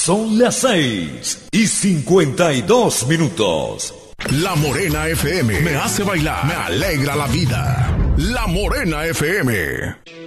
Son las 6:52. La Morena FM me hace bailar, me alegra la vida. La Morena FM.